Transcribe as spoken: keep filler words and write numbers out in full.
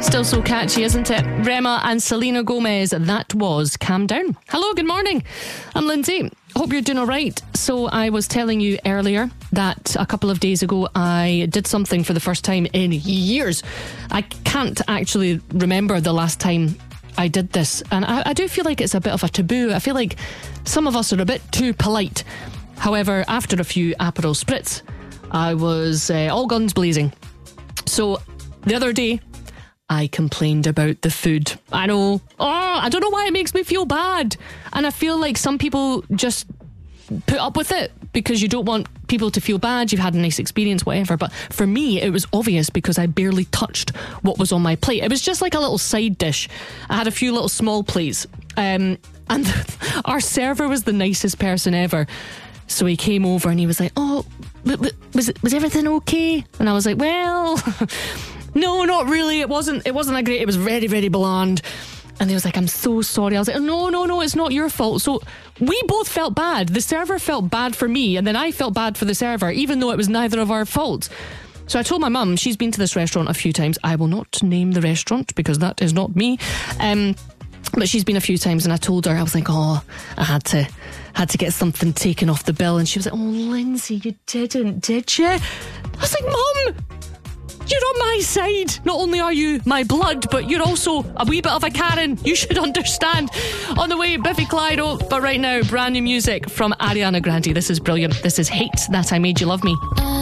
Still so catchy, isn't it? Rema and Selena Gomez, that was Calm Down. Hello, good morning. I'm Lindsay. Hope you're doing all right. So I was telling you earlier that a couple of days ago I did something for the first time in years. I can't actually remember the last time I did this, and I, I do feel like it's a bit of a taboo. I feel like some of us are a bit too polite. However, after a few Aperol Spritz, I was uh, all guns blazing. So the other day, I complained about the food. I know. Oh, I don't know why it makes me feel bad. And I feel like some people just put up with it because you don't want people to feel bad. You've had a nice experience, whatever. But for me, it was obvious because I barely touched what was on my plate. It was just like a little side dish. I had a few little small plates. Um, and our server was the nicest person ever. So he came over and he was like, oh, was, was everything okay? And I was like, well... No, not really. It wasn't. It wasn't a great. It was very, very bland. And he was like, "I'm so sorry." I was like, "No, no, no. It's not your fault." So we both felt bad. The server felt bad for me, and then I felt bad for the server, even though it was neither of our faults. So I told my mum. She's been to this restaurant a few times. I will not name the restaurant because that is not me. Um, but she's been a few times, and I told her, I was like, "Oh, I had to." had to get something taken off the bill." And she was like, "Oh, Lindsay, you didn't, did you?" I was like, "Mum, you're on my side. Not only are you my blood, but you're also a wee bit of a Karen. You should understand." On the way, Biffy Clyro. But right now, brand new music from Ariana Grande. This is brilliant. This is Hate That I Made You Love Me.